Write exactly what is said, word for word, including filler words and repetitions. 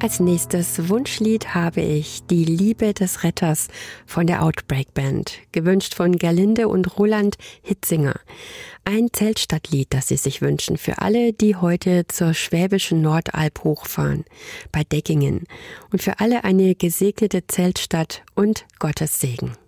Als nächstes Wunschlied habe ich Die Liebe des Retters von der Outbreak Band, gewünscht von Gerlinde und Roland Hitzinger. Ein Zeltstadtlied, das sie sich wünschen für alle, die heute zur Schwäbischen Nordalp hochfahren, bei Deckingen. Und für alle eine gesegnete Zeltstadt und Gottes Segen.